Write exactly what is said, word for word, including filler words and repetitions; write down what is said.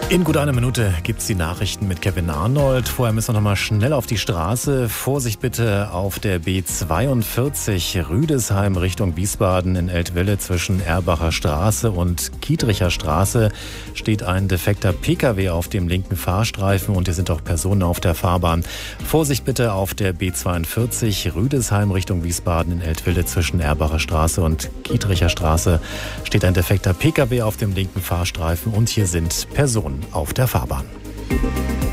In gut einer Minute gibt's die Nachrichten mit Kevin Arnold. Vorher müssen wir noch mal schnell auf die Straße. Vorsicht bitte auf der B zweiundvierzig Rüdesheim Richtung Wiesbaden in Eltville zwischen Erbacher Straße und Kietricher Straße steht ein defekter Pkw auf dem linken Fahrstreifen und hier sind auch Personen auf der Fahrbahn. Vorsicht bitte auf der B zweiundvierzig Rüdesheim Richtung Wiesbaden in Eltville zwischen Erbacher Straße und Kietricher Straße steht ein defekter Pkw auf dem linken Fahrstreifen und hier sind Personen auf der Fahrbahn.